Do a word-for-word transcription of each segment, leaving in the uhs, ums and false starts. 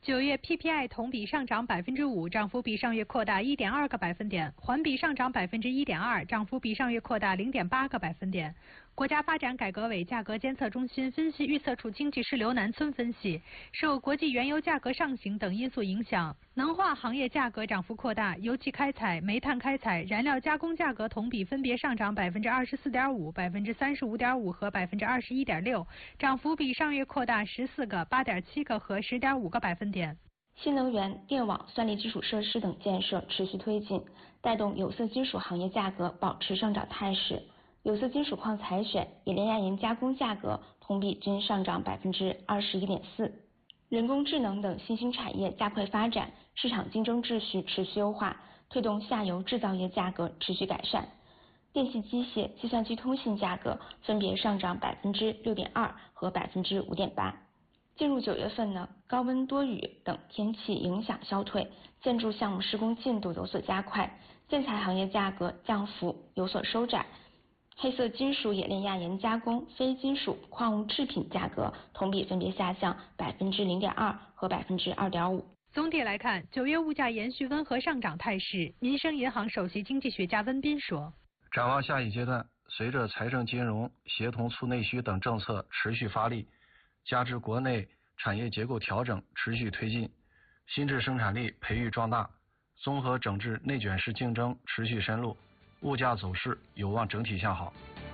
九月 P P I 同比上涨百分之五，涨幅比上月扩大一点二个百分点，环比上涨百分之一点二，涨幅比上月扩大零点八个百分点。国家发展改革委价格监测中心分析预测处经济师刘南村分析，受国际原油价格上行等因素影响，能化行业价格涨幅扩大，油气开采、煤炭开采、燃料加工价格同比分别上涨百分之二十四点五、百分之三十五点五和百分之二十一点六，涨幅比上月扩大十四个、八点七个和十点五个百分点。 新能源、电网、算力基础设施等建设持续推进，带动有色金属行业价格保持上涨态势。有色金属矿采选、冶炼亚盐加工价格同比均上涨百分之二十一点四。人工智能等新兴产业加快发展，市场竞争秩序持续优化，推动下游制造业价格持续改善。电气机械、计算机通信价格分别上涨百分之六点二和百分之五点八。进入九月份呢，高温多雨等天气影响消退，建筑项目施工进度有所加快，建材行业价格降幅有所收窄。黑色金属冶炼亚盐加工、非金属矿物制品价格同比分别下降百分之零点二和百分之二点五。 总体来看，九月物价延续温和上涨态势。民生银行首席经济学家温彬说：“ 展望下一阶段，随着财政金融协同促内需等政策持续发力，加之国内产业结构调整持续推进，新质生产力培育壮大，综合整治内卷式竞争持续深入，物价走势有望整体向好。”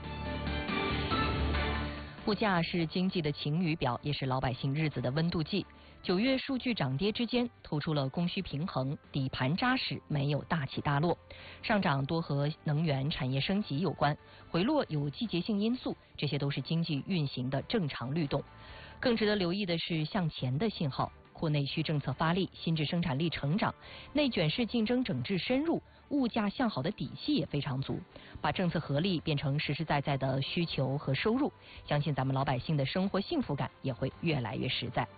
物价是经济的晴雨表，也是老百姓日子的温度计。九月数据涨跌之间突出了供需平衡，底盘扎实，没有大起大落。上涨多和能源产业升级有关，回落有季节性因素，这些都是经济运行的正常律动。更值得留意的是向前的信号。扩内需政策发力，新质生产力成长，内卷式竞争整治深入，物价向好的底气也非常足，把政策合力变成实实在在的需求和收入，相信咱们老百姓的生活幸福感也会越来越实在。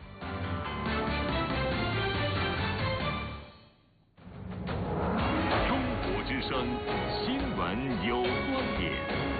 中国之声新闻有观点，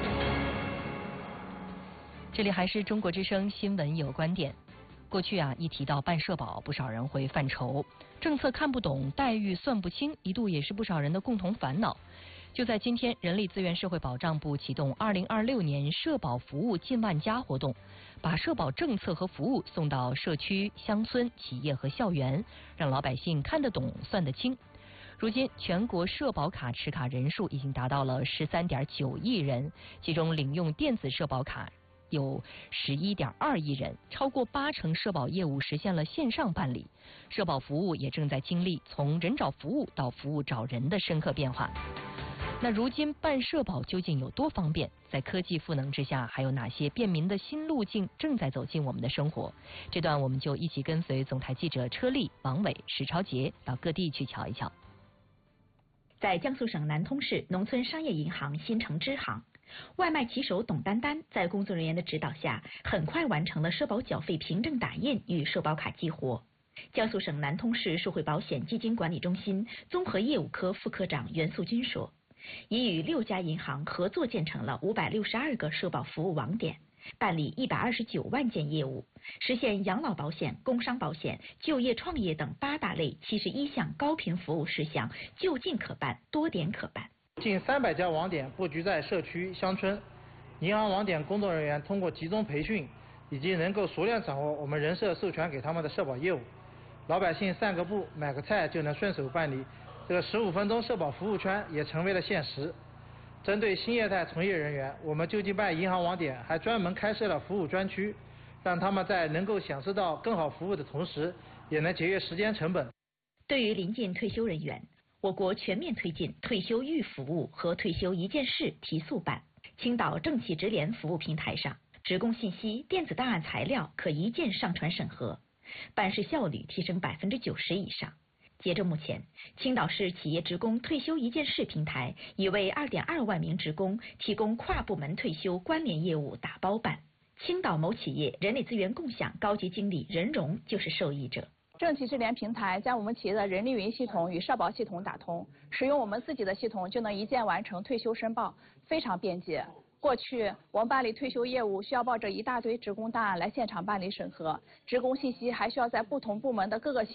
这里还是中国之声新闻有观点。过去啊，一提到办社保，不少人会犯愁，政策看不懂，待遇算不清，一度也是不少人的共同烦恼。就在今天，人力资源社会保障部启动二零二六年社保服务近万家活动，把社保政策和服务送到社区、乡村、企业和校园，让老百姓看得懂、算得清。如今，全国社保卡持卡人数已经达到了十三点九亿人，其中领用电子社保卡有十一点二亿人，超过八成社保业务实现了线上办理，社保服务也正在经历从人找服务到服务找人的深刻变化。那如今办社保究竟有多方便？在科技赋能之下，还有哪些便民的新路径正在走进我们的生活？这段我们就一起跟随总台记者车丽、王伟、史超杰到各地去瞧一瞧。 在江苏省南通市农村商业银行新城支行，外卖骑手董丹丹在工作人员的指导下，很快完成了社保缴费凭证打印与社保卡激活。江苏省南通市社会保险基金管理中心综合业务科副科长袁素军说，已与六家银行合作建成了五百六十二个社保服务网点，办理一百二十九万件业务，实现养老保险、工伤保险、就业创业等八大类七十一项高频服务事项就近可办，多点可办。 近三百家网点布局在社区、乡村，银行网点工作人员通过集中培训，以及能够熟练掌握我们人社授权给他们的社保业务，老百姓散个步、买个菜就能顺手办理，这个十五分钟社保服务圈也成为了现实。针对新业态从业人员，我们救济办银行网点还专门开设了服务专区，让他们在能够享受到更好服务的同时，也能节约时间成本。 对于临近退休人员，我国全面推进退休预服务和退休一件事提速办。青岛政企直联服务平台上，职工信息、电子档案材料可一键上传审核，办事效率提升百分之九十以上。截至目前，青岛市企业职工退休一件事平台已为二点二万名职工提供跨部门退休关联业务打包办。青岛某企业人力资源共享高级经理任荣就是受益者。 政企智联平台将我们企业的人力云系统与社保系统打通，使用我们自己的系统就能一键完成退休申报，非常便捷。过去我们办理退休业务需要抱着一大堆职工档案来现场办理审核，职工信息还需要在不同部门的各个